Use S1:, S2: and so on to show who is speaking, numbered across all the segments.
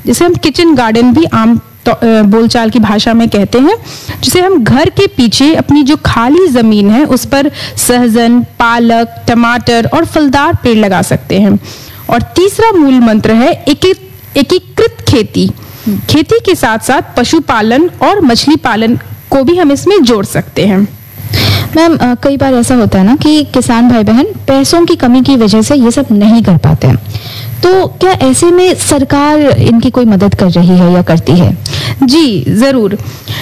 S1: जिसे हम kitchen garden भी आम बोलचाल की भाषा में कहते हैं, जिसे हम घर के पीछे अपनी जो खाली जमीन है उस पर सहजन, पालक, टमाटर और फलदार पेड़ लगा सकते हैं। और तीसरा मूल मंत्र है एकीकृत खेती। खेती के साथ साथ पशुपालन और मछली पालन को भी हम इसमें जोड़ सकते हैं।
S2: मैम, कई बार ऐसा होता है ना कि किसान भाई बहन पैसों की कमी की वजह से ये सब नहीं कर पाते हैं, तो क्या ऐसे में सरकार इनकी कोई मदद कर रही है या करती है?
S1: जी जरूर।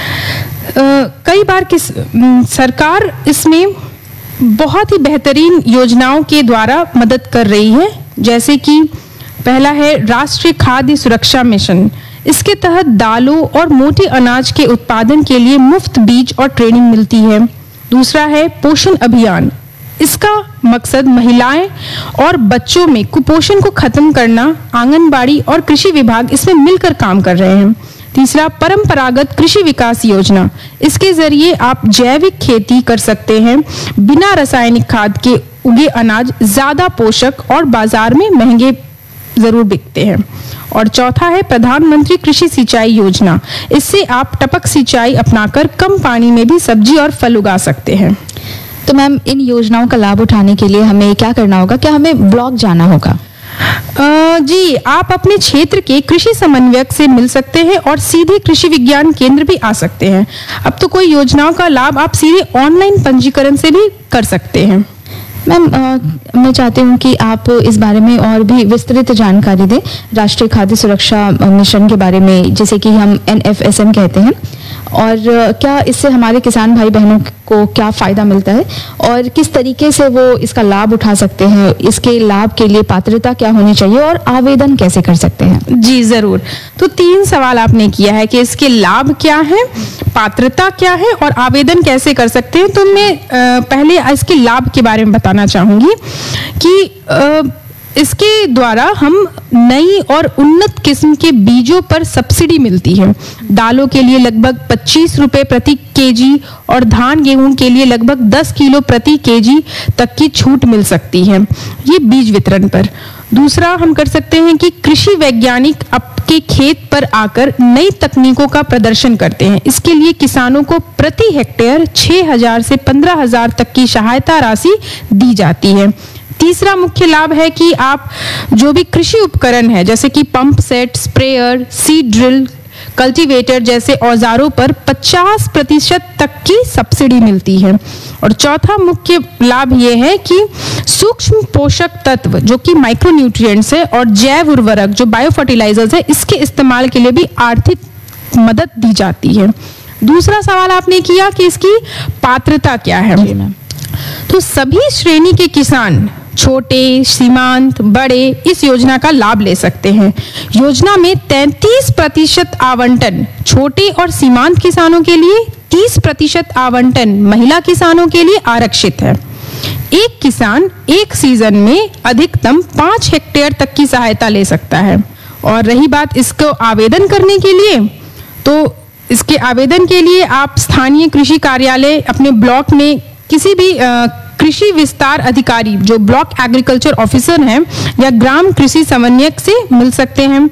S1: कई बार सरकार इसमें बहुत ही बेहतरीन योजनाओं के द्वारा मदद कर रही है, जैसे कि पहला है राष्ट्रीय खाद्य सुरक्षा मिशन। इसके तहत दालों और मोटे अनाज के उत्पादन के लिए मुफ्त बीज और ट्रेनिंग मिलती है। दूसरा है पोषण अभियान। इसका मकसद महिलाएं और बच्चों में कुपोषण को खत्म करना। आंगनबाड़ी और कृषि विभाग इसमें मिलकर काम कर रहे हैं। तीसरा परंपरागत कृषि विकास योजना। इसके जरिए आप जैविक खेती कर सकते हैं। बिना रासायनिक खाद के उगे अनाज ज्यादा पोषक और बाजार में महंगे जरूर बिकते हैं। और चौथा है प्रधानमंत्री कृषि सिंचाई योजना। इससे आप टपक सिंचाई अपनाकर कम पानी में भी सब्जी और फल उगा सकते हैं।
S2: तो मैम, इन योजनाओं का लाभ उठाने के लिए हमें क्या करना होगा? क्या हमें ब्लॉक जाना होगा?
S1: जी, आप अपने क्षेत्र के कृषि समन्वयक से मिल सकते हैं और सीधे कृषि विज्ञान केंद्र भी आ सकते हैं। अब तो कोई योजनाओं का लाभ आप सीधे ऑनलाइन पंजीकरण से भी कर सकते हैं।
S2: मैम, मैं चाहती हूँ कि आप इस बारे में और भी विस्तृत जानकारी दें, राष्ट्रीय खाद्य सुरक्षा मिशन के बारे में, जिसे कि हम NFSM कहते हैं, और क्या इससे हमारे किसान भाई बहनों को क्या फ़ायदा मिलता है और किस तरीके से वो इसका लाभ उठा सकते हैं, इसके लाभ के लिए पात्रता क्या होनी चाहिए और आवेदन कैसे कर सकते हैं?
S1: जी ज़रूर। तो 3 सवाल आपने किया है कि इसके लाभ क्या है, पात्रता क्या है और आवेदन कैसे कर सकते हैं। तो मैं पहले इसके लाभ के बारे में बताना चाहूँगी कि इसके द्वारा हम नई और उन्नत किस्म के बीजों पर सब्सिडी मिलती है। दालों के लिए लगभग 25 रुपए प्रति केजी और धान गेहूं के लिए लगभग 10 किलो प्रति केजी तक की छूट मिल सकती है, ये बीज वितरण पर। दूसरा हम कर सकते हैं कि कृषि वैज्ञानिक आपके खेत पर आकर नई तकनीकों का प्रदर्शन करते हैं। इसके लिए किसानों को प्रति हेक्टेयर 6,000 से 15,000 तक की सहायता राशि दी जाती है। तीसरा मुख्य लाभ है कि आप जो भी कृषि उपकरण है, जैसे कि pump set, sprayer, seed drill, cultivator जैसे औजारों पर 50% तक की सब्सिडी मिलती है। और चौथा मुख्य लाभ ये है कि सूक्ष्म पोषक तत्व जो कि माइक्रोन्यूट्रिएंट्स है और जैव उर्वरक जो बायो फर्टिलाइजर्स है, इसके इस्तेमाल के लिए भी आर्थिक मदद दी जाती है। दूसरा सवाल आपने किया कि इसकी पात्रता क्या है। तो सभी श्रेणी के किसान, छोटे, सीमांत, बड़े, इस योजना का लाभ ले सकते हैं। योजना में 33% आवंटन छोटे और सीमांत किसानों के लिए, 30% आवंटन महिला किसानों के लिए आरक्षित है। एक किसान एक सीजन में अधिकतम 5 हेक्टेयर तक की सहायता ले सकता है। और रही बात इसको आवेदन करने के लिए, तो इसके आवेदन के लिए आप स्थानीय कृषि कार्यालय अपने ब्लॉक में किसी भी कृषि विस्तार अधिकारी जो ब्लॉक एग्रीकल्चर ऑफिसर हैं या ग्राम कृषि समन्वयक से मिल सकते हैं।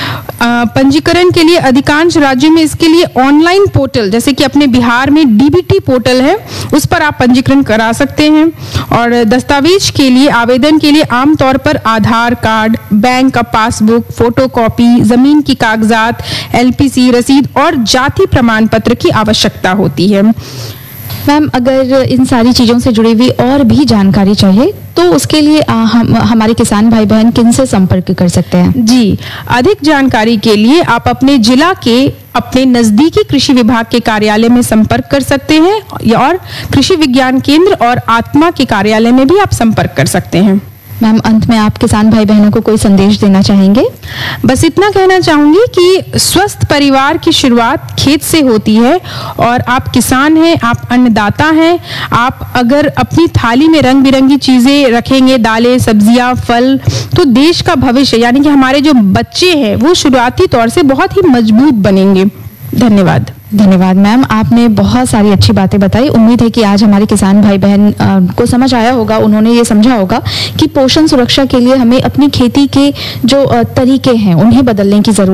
S1: पंजीकरण के लिए अधिकांश राज्यों में इसके लिए ऑनलाइन पोर्टल, जैसे कि अपने बिहार में DBT पोर्टल है, उस पर आप पंजीकरण करा सकते हैं। और दस्तावेज के लिए आवेदन के लिए आमतौर पर आधार कार्ड, बैंक का पासबुक, फोटोकॉपी, जमीन की कागजात, LPC रसीद और जाति प्रमाण पत्र की आवश्यकता होती है।
S2: मैम, अगर इन सारी चीज़ों से जुड़ी हुई और भी जानकारी चाहिए तो उसके लिए हमारे किसान भाई बहन किनसे संपर्क कर सकते हैं?
S1: जी, अधिक जानकारी के लिए आप अपने जिला के अपने नजदीकी कृषि विभाग के कार्यालय में संपर्क कर सकते हैं और कृषि विज्ञान केंद्र और आत्मा के कार्यालय में भी आप संपर्क कर सकते हैं।
S2: मैम, अंत में आप किसान भाई बहनों को कोई संदेश देना चाहेंगे?
S1: बस इतना कहना चाहूंगी कि स्वस्थ परिवार की शुरुआत खेत से होती है और आप किसान हैं, आप अन्नदाता हैं। आप अगर अपनी थाली में रंग बिरंगी चीजें रखेंगे, दालें, सब्जियां, फल, तो देश का भविष्य यानी कि हमारे जो बच्चे हैं वो शुरुआती तौर से बहुत ही मजबूत बनेंगे। धन्यवाद।
S2: धन्यवाद मैम, आपने बहुत सारी अच्छी बातें बताई। उम्मीद है कि आज हमारे किसान भाई बहन को समझ आया होगा, उन्होंने ये समझा होगा कि पोषण सुरक्षा के लिए हमें अपनी खेती के जो तरीके हैं उन्हें बदलने की जरूरत